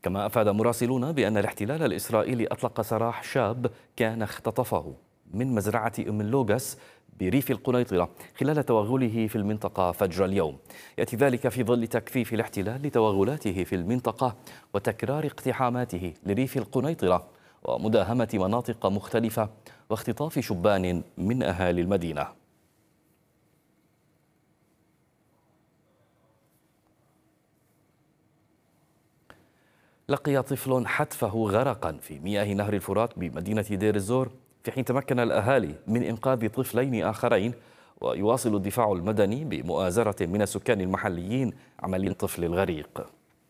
كما أفاد مراسلون بأن الاحتلال الإسرائيلي أطلق سراح شاب كان اختطفه من مزرعة أم اللوغس بريف القنيطرة خلال توغله في المنطقة فجر اليوم. يأتي ذلك في ظل تكثيف الاحتلال لتوغلاته في المنطقة وتكرار اقتحاماته لريف القنيطرة ومداهمة مناطق مختلفة واختطاف شبان من أهالي المدينة. لقي طفل حتفه غرقا في مياه نهر الفرات بمدينة دير الزور، في حين تمكن الأهالي من إنقاذ طفلين آخرين. ويواصل الدفاع المدني بمؤازرة من السكان المحليين عملية الطفل الغريق.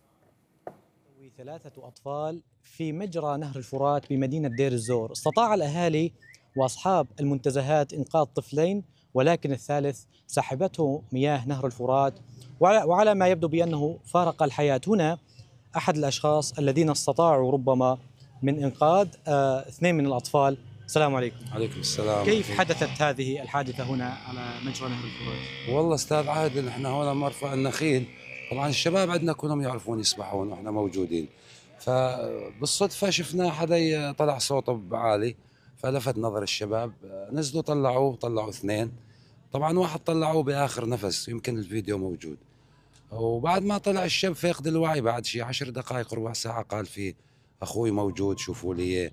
3 أطفال في مجرى نهر الفرات بمدينة دير الزور. استطاع الأهالي وأصحاب المنتزهات إنقاذ طفلين، ولكن الثالث سحبته مياه نهر الفرات، وعلى ما يبدو بأنه فارق الحياة. هنا أحد الأشخاص الذين استطاعوا ربما من إنقاذ 2 من الأطفال. السلام عليكم. عليكم السلام. كيف حدثت هذه الحادثة هنا على مجرى نهر الفرات؟ والله استاذ عادل، احنا هنا مرفأ النخيل، طبعا الشباب عندنا كلهم يعرفون يسبحون واحنا موجودين، فبالصدفة شفنا حدا طلع صوته عالي فلفت نظر الشباب، نزلوا طلعوا 2. طبعا واحد طلعوه بآخر نفس، يمكن الفيديو موجود. وبعد ما طلع الشاب فاقد الوعي بعد شيء 10 دقائق ربع ساعة قال فيه أخوي موجود شوفوا لي إياه.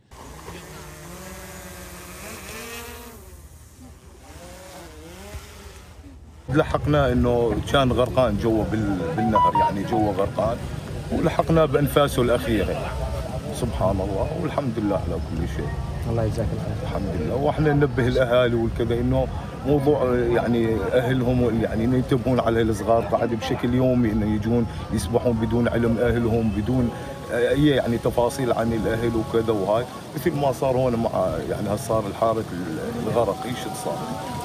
لحقنا انه كان غرقان جوا بالنهر، يعني جوا غرقان، ولحقنا بانفاسه الاخيره. سبحان الله والحمد لله على كل شيء. الله يجزاك الخير. الحمد لله. واحنا ننبه الاهالي والكذا انه موضوع يعني اهلهم يعني ينتبهون على الصغار بعد بشكل يومي، انه يجون يسبحون بدون علم اهلهم، بدون اي يعني تفاصيل عن الاهل وكذا، وهاي مثل ما صار هون مع يعني صار الحاره الغرق. ايش صار؟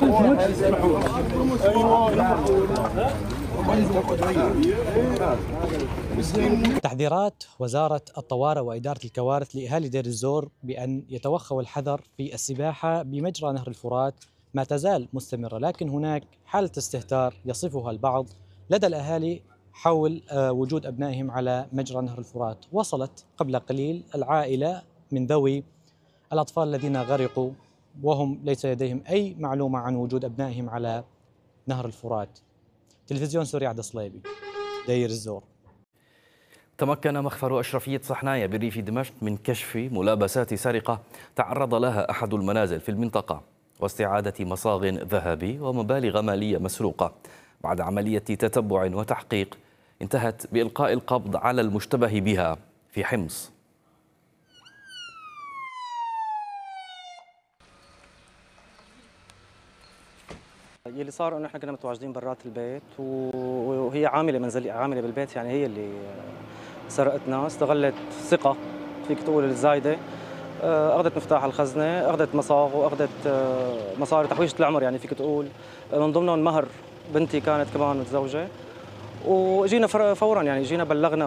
تحذيرات وزارة الطوارئ وإدارة الكوارث لأهالي دير الزور بأن يتوخوا الحذر في السباحة بمجرى نهر الفرات ما تزال مستمرة، لكن هناك حالة استهتار يصفها البعض لدى الأهالي حول وجود أبنائهم على مجرى نهر الفرات. وصلت قبل قليل العائلة من ذوي الأطفال الذين غرقوا وهم ليس لديهم أي معلومة عن وجود أبنائهم على نهر الفرات. تلفزيون سوريا عبد الصليبي، دير الزور. تمكن مخفر أشرفية صحنايا بريف دمشق من كشف ملابسات سرقة تعرض لها أحد المنازل في المنطقة واستعادة مصاغ ذهبي ومبالغ مالية مسروقة. بعد عملية تتبع وتحقيق انتهت بإلقاء القبض على المشتبه بها في حمص. اللي صار انه احنا كنا متواجدين برات البيت وهي عامله منزليه عامله بالبيت، يعني هي اللي سرقتنا. استغلت ثقه فيك تقول الزايده، اخذت مفتاح الخزنه، اخذت مصاغ، واخذت مصاري تحويشه العمر، يعني فيك تقول من ضمنهم مهر بنتي كانت كمان متزوجه. وجينا فورا، يعني جينا بلغنا